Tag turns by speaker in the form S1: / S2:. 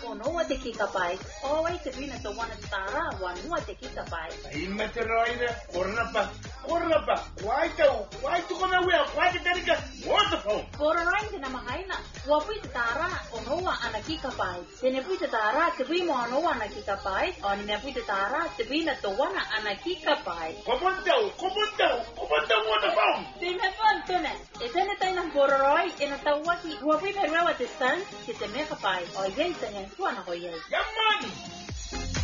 S1: ono te kika pai. O wai te vina to wana tara wanua te kika pai.
S2: Ima te roina, kornapa. Wai tu kona wea, wai te tarika, waterfall.
S1: Korarain te namahaina, wapui te tara ono ana kika pai. Tene pui te tara te pui mo ono ana kika pai. O ni mea pui te tara te vina to wana ana kika pai.
S2: Komandau, waterfall.
S1: Tene pantone, e tene taina koraroi e na tauaki. Wapui me rawa te stand, ki te meka pai. O yei tanya tuana ho yei.
S2: Yamani!